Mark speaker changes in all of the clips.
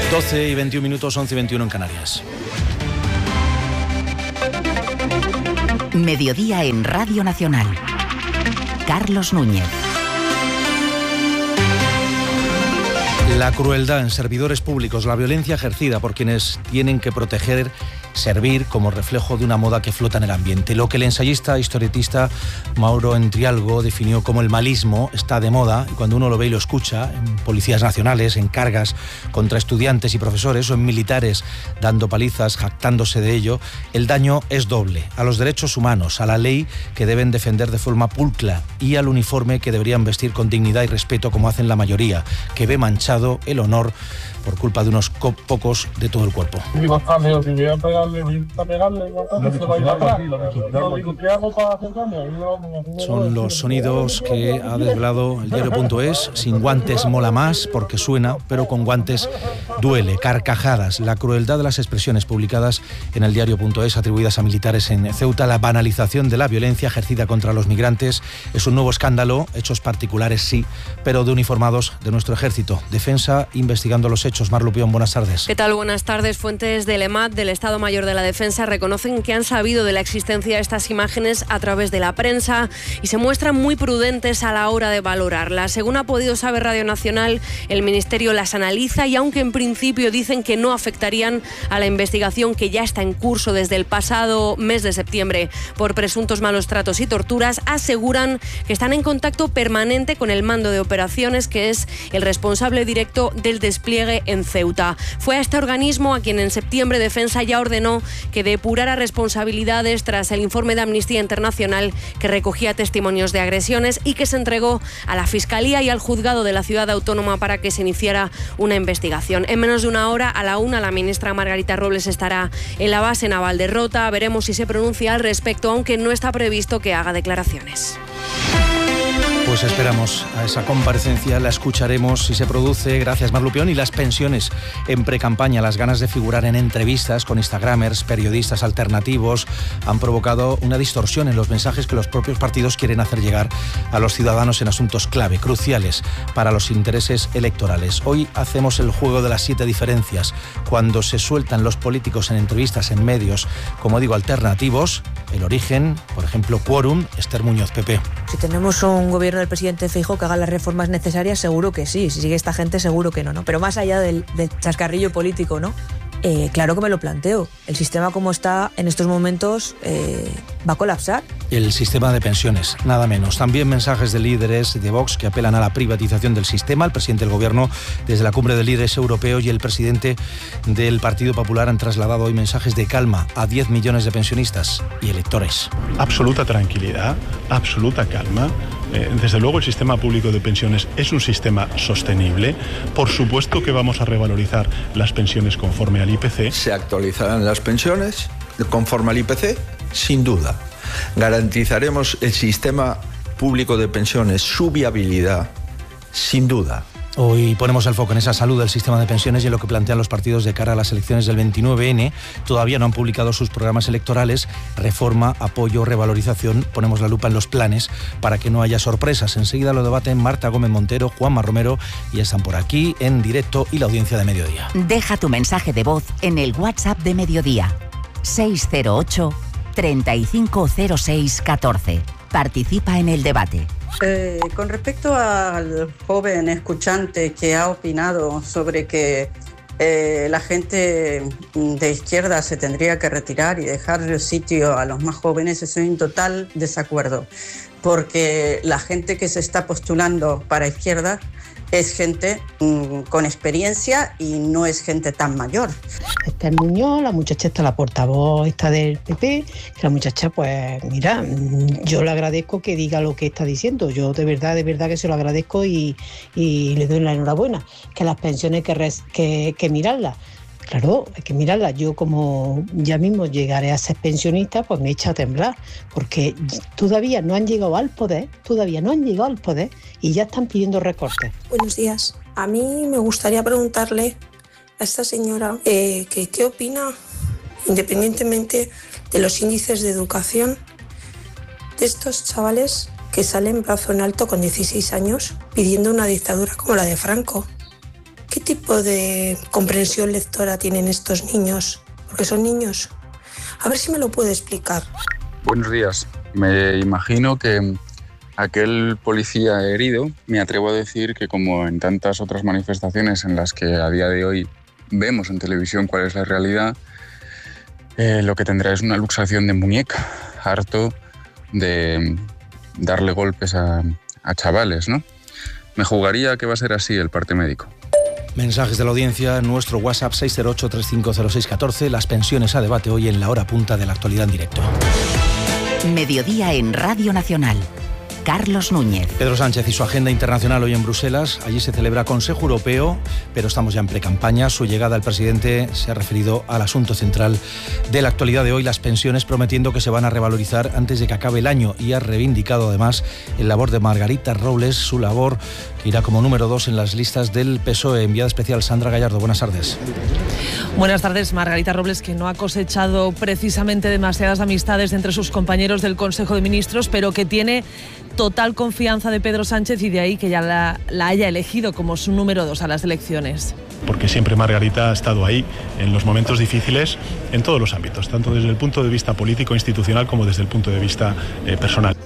Speaker 1: 12 y 21 minutos, 11 y 21 en Canarias.
Speaker 2: Mediodía en Radio Nacional. Carlos Núñez.
Speaker 1: La crueldad en servidores públicos, la violencia ejercida por quienes tienen que proteger, servir como reflejo de una moda que flota en el ambiente. Lo que el ensayista, historietista Mauro Entrialgo definió como el malismo está de moda, y cuando uno lo ve y lo escucha, en policías nacionales, en cargas contra estudiantes y profesores o en militares dando palizas, jactándose de ello, el daño es doble: a los derechos humanos, a la ley que deben defender de forma pulcra y al uniforme que deberían vestir con dignidad y respeto como hacen la mayoría, que ve manchado el honor por culpa de unos pocos de todo el cuerpo. Son los sonidos que ha desvelado el diario.es. Sin guantes mola más porque suena, pero con guantes duele. Carcajadas, la crueldad de las expresiones publicadas en el diario.es atribuidas a militares en Ceuta, la banalización de la violencia ejercida contra los migrantes es un nuevo escándalo. Hechos particulares sí, pero de uniformados de nuestro ejército. Defensa investigando los hechos. Mar Lupión, buenas tardes.
Speaker 3: ¿Qué tal? Buenas tardes. Fuentes del EMAD, del Estado Mayor de la Defensa, reconocen que han sabido de la existencia de estas imágenes a través de la prensa y se muestran muy prudentes a la hora de valorarlas. Según ha podido saber Radio Nacional, el Ministerio las analiza y aunque en principio dicen que no afectarían a la investigación que ya está en curso desde el pasado mes de septiembre por presuntos malos tratos y torturas, aseguran que están en contacto permanente con el mando de operaciones, que es el responsable directo del despliegue en Ceuta. Fue a este organismo a quien en septiembre Defensa ya ordenó que depurara responsabilidades tras el informe de Amnistía Internacional que recogía testimonios de agresiones y que se entregó a la Fiscalía y al Juzgado de la Ciudad Autónoma para que se iniciara una investigación. En menos de una hora, a la 1, la ministra Margarita Robles estará en la base naval de Rota. Veremos si se pronuncia al respecto, aunque no está previsto que haga declaraciones.
Speaker 1: Pues esperamos a esa comparecencia, la escucharemos si se produce. Gracias, Mar Lupión. Y las pensiones en precampaña, las ganas de figurar en entrevistas con instagramers, periodistas alternativos, han provocado una distorsión en los mensajes que los propios partidos quieren hacer llegar a los ciudadanos en asuntos clave, cruciales para los intereses electorales. Hoy hacemos el juego de las 7 diferencias. Cuando se sueltan los políticos en entrevistas en medios, como digo, alternativos, El Origen, por ejemplo, Quórum, Esther Muñoz, PP.
Speaker 4: Si tenemos un gobierno del presidente Feijóo que haga las reformas necesarias, seguro que sí. Si sigue esta gente, seguro que no. Pero más allá del chascarrillo político, ¿no? Claro que me lo planteo. El sistema como está en estos momentos va a colapsar.
Speaker 1: El sistema de pensiones, nada menos. También mensajes de líderes de Vox que apelan a la privatización del sistema. El presidente del Gobierno, desde la cumbre de líderes europeos, y el presidente del Partido Popular han trasladado hoy mensajes de calma a 10 millones de pensionistas y electores.
Speaker 5: Absoluta tranquilidad, absoluta calma. Desde luego el sistema público de pensiones es un sistema sostenible. Por supuesto que vamos a revalorizar las pensiones conforme al IPC.
Speaker 6: Se actualizarán las pensiones conforme al IPC, sin duda. Garantizaremos el sistema público de pensiones, su viabilidad, sin duda.
Speaker 1: Hoy ponemos el foco en esa salud del sistema de pensiones y en lo que plantean los partidos de cara a las elecciones del 29N. Todavía no han publicado sus programas electorales. Reforma, apoyo, revalorización. Ponemos la lupa en los planes para que no haya sorpresas. Enseguida lo debaten Marta Gómez Montero, Juanma Romero, y están por aquí en directo y la audiencia de Mediodía.
Speaker 2: Deja tu mensaje de voz en el WhatsApp de Mediodía. 608 350614. Participa en el debate.
Speaker 7: Con respecto al joven escuchante que ha opinado sobre que la gente de izquierda se tendría que retirar y dejar sitio a los más jóvenes, estoy en total desacuerdo, porque la gente que se está postulando para izquierda es gente con experiencia y no es gente tan mayor.
Speaker 8: Esther Muñoz, la muchacha está, la portavoz está del PP, que la muchacha, pues mira, yo le agradezco que diga lo que está diciendo, yo de verdad que se lo agradezco y le doy la enhorabuena, que las pensiones que mirarlas. Claro, hay que mirarla. Yo, como ya mismo llegaré a ser pensionista, pues me echa a temblar, porque todavía no han llegado al poder y ya están pidiendo recortes.
Speaker 9: Buenos días. A mí me gustaría preguntarle a esta señora qué opina, independientemente de los índices de educación, de estos chavales que salen brazo en alto con 16 años pidiendo una dictadura como la de Franco. ¿Qué tipo de comprensión lectora tienen estos niños? Porque son niños. A ver si me lo puede explicar.
Speaker 10: Buenos días. Me imagino que aquel policía herido, me atrevo a decir que como en tantas otras manifestaciones en las que a día de hoy vemos en televisión cuál es la realidad, lo que tendrá es una luxación de muñeca, harto de darle golpes a chavales, ¿no? Me jugaría que va a ser así el parte médico.
Speaker 1: Mensajes de la audiencia en nuestro WhatsApp 608-350614. Las pensiones a debate hoy en la hora punta de la actualidad en directo.
Speaker 2: Mediodía en Radio Nacional. Carlos Núñez.
Speaker 1: Pedro Sánchez y su agenda internacional hoy en Bruselas. Allí se celebra Consejo Europeo, pero estamos ya en precampaña. Su llegada al presidente se ha referido al asunto central de la actualidad de hoy, las pensiones, prometiendo que se van a revalorizar antes de que acabe el año, y ha reivindicado además el labor de Margarita Robles, su labor que irá como número 2 en las listas del PSOE. Enviada especial Sandra Gallardo, buenas tardes.
Speaker 11: Buenas tardes. Margarita Robles, que no ha cosechado precisamente demasiadas amistades entre sus compañeros del Consejo de Ministros, pero que tiene total confianza de Pedro Sánchez, y de ahí que ya la haya elegido como su número 2 a las elecciones.
Speaker 5: Porque siempre Margarita ha estado ahí en los momentos difíciles en todos los ámbitos, tanto desde el punto de vista político, institucional, como desde el punto de vista personal.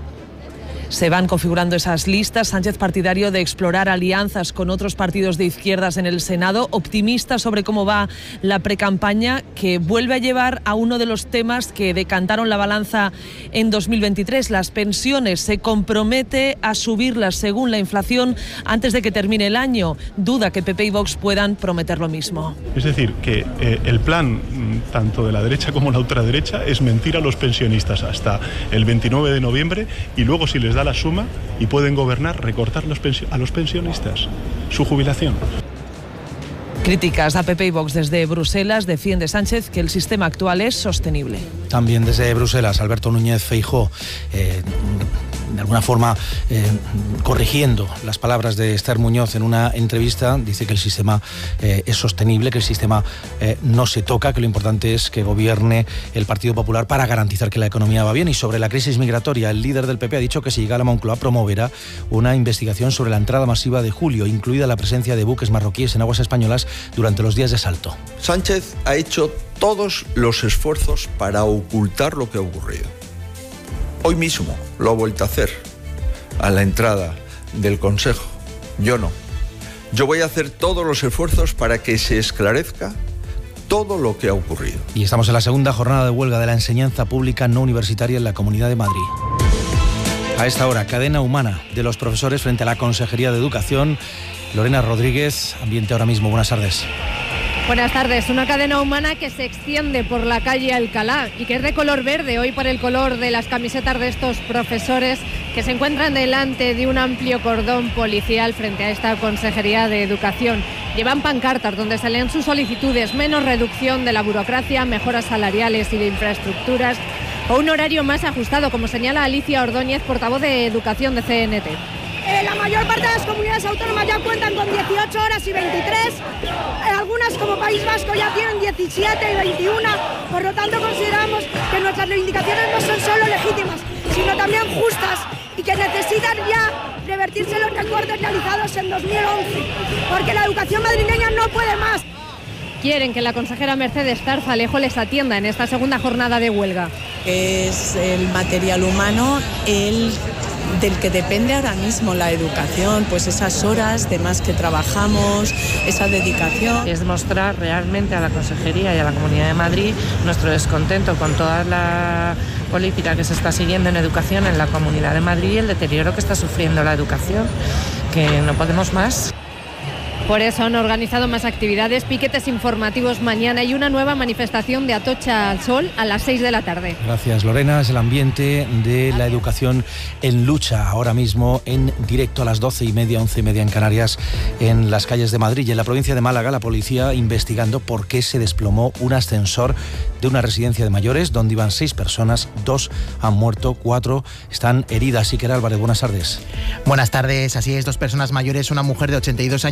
Speaker 11: Se van configurando esas listas. Sánchez, partidario de explorar alianzas con otros partidos de izquierdas en el Senado, optimista sobre cómo va la precampaña, que vuelve a llevar a uno de los temas que decantaron la balanza en 2023, las pensiones. Se compromete a subirlas según la inflación antes de que termine el año. Duda que PP y Vox puedan prometer lo mismo.
Speaker 5: Es decir, que el plan tanto de la derecha como la ultraderecha es mentir a los pensionistas hasta el 29 de noviembre y luego, si les da la suma y pueden gobernar, recortar a los pensionistas su jubilación.
Speaker 11: Críticas a PP y Vox desde Bruselas. Defiende Sánchez que el sistema actual es sostenible.
Speaker 1: También desde Bruselas, Alberto Núñez Feijóo, de alguna forma corrigiendo las palabras de Esther Muñoz en una entrevista, dice que el sistema es sostenible, que el sistema no se toca, que lo importante es que gobierne el Partido Popular para garantizar que la economía va bien. Y sobre la crisis migratoria, el líder del PP ha dicho que si llega a la Moncloa promoverá una investigación sobre la entrada masiva de julio, incluida la presencia de buques marroquíes en aguas españolas durante los días de Salto.
Speaker 6: Sánchez ha hecho todos los esfuerzos para ocultar lo que ha ocurrido. Hoy mismo lo ha vuelto a hacer a la entrada del Consejo. Yo no. Yo voy a hacer todos los esfuerzos para que se esclarezca todo lo que ha ocurrido.
Speaker 1: Y estamos en la segunda jornada de huelga de la enseñanza pública no universitaria en la Comunidad de Madrid. A esta hora, cadena humana de los profesores frente a la Consejería de Educación. Lorena Rodríguez, ambiente ahora mismo. Buenas tardes.
Speaker 12: Buenas tardes. Una cadena humana que se extiende por la calle Alcalá y que es de color verde, hoy por el color de las camisetas de estos profesores que se encuentran delante de un amplio cordón policial frente a esta Consejería de Educación. Llevan pancartas donde se leen sus solicitudes: menos reducción de la burocracia, mejoras salariales y de infraestructuras o un horario más ajustado, como señala Alicia Ordóñez, portavoz de Educación de CNT.
Speaker 13: La mayor parte de las comunidades autónomas ya cuentan con 18 horas y 23, algunas como País Vasco ya tienen 17 y 21, por lo tanto consideramos que nuestras reivindicaciones no son solo legítimas, sino también justas y que necesitan ya revertirse los recortes realizados en 2011, porque la educación madrileña no puede más.
Speaker 12: Quieren que la consejera Mercedes Tarzalejo les atienda en esta segunda jornada de huelga.
Speaker 14: Es el material humano del que depende ahora mismo la educación, pues esas horas de más que trabajamos, esa dedicación.
Speaker 15: Es mostrar realmente a la Consejería y a la Comunidad de Madrid nuestro descontento con toda la política que se está siguiendo en educación en la Comunidad de Madrid y el deterioro que está sufriendo la educación, que no podemos más.
Speaker 12: Por eso han organizado más actividades, piquetes informativos mañana y una nueva manifestación de Atocha al Sol a las 6 de la tarde.
Speaker 1: Gracias, Lorena. Es el ambiente de la educación en lucha ahora mismo en directo a las 12:30, 11:30 en Canarias, en las calles de Madrid. Y en la provincia de Málaga, la policía investigando por qué se desplomó un ascensor de una residencia de mayores donde iban 6 personas, 2 han muerto, 4 están heridas. Iker Álvarez, buenas tardes.
Speaker 16: Buenas tardes. Así es, 2 personas mayores, una mujer de 82 años y un hombre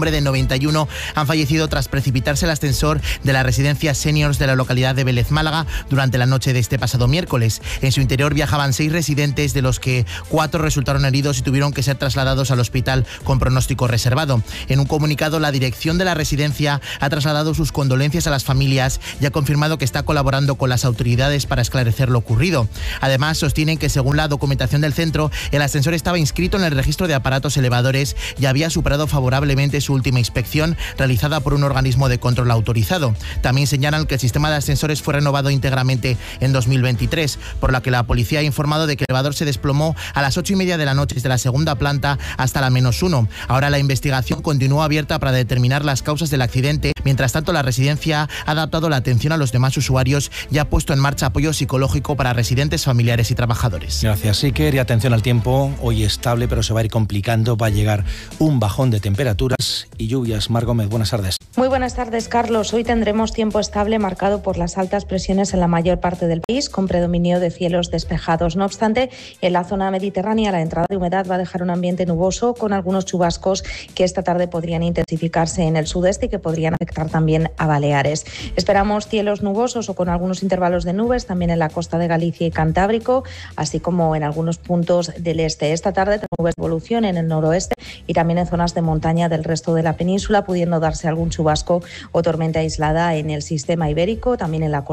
Speaker 16: hombre de 91 han fallecido tras precipitarse el ascensor de la residencia Seniors de la localidad de Vélez, Málaga, durante la noche de este pasado miércoles. En su interior viajaban 6 residentes, de los que 4 resultaron heridos y tuvieron que ser trasladados al hospital con pronóstico reservado. En un comunicado, la dirección de la residencia ha trasladado sus condolencias a las familias y ha confirmado que está colaborando con las autoridades para esclarecer lo ocurrido. Además, sostienen que según la documentación del centro, el ascensor estaba inscrito en el registro de aparatos elevadores y había superado favorablemente su última inspección realizada por un organismo de control autorizado. También señalan que el sistema de ascensores fue renovado íntegramente en 2023, por lo que la policía ha informado de que el elevador se desplomó a las 8:30 de la noche desde la segunda planta hasta la -1. Ahora la investigación continúa abierta para determinar las causas del accidente. Mientras tanto, la residencia ha adaptado la atención a los demás usuarios y ha puesto en marcha apoyo psicológico para residentes, familiares y trabajadores.
Speaker 1: Gracias, Iker. Y atención al tiempo. Hoy estable, pero se va a ir complicando. Va a llegar un bajón de temperaturas y lluvias. Mar Gómez, buenas tardes.
Speaker 17: Muy buenas tardes, Carlos. Hoy tendremos tiempo estable marcado por las altas presiones en la mayor parte del país, con predominio de cielos despejados. No obstante, en la zona mediterránea la entrada de humedad va a dejar un ambiente nuboso con algunos chubascos que esta tarde podrían intensificarse en el sudeste y que podrían afectar también a Baleares. Esperamos cielos nubosos o con algunos intervalos de nubes también en la costa de Galicia y Cantábrico, así como en algunos puntos del este. Esta tarde nubes de evolución en el noroeste y también en zonas de montaña del resto de la península, pudiendo darse algún chubasco o tormenta aislada en el sistema ibérico, también en la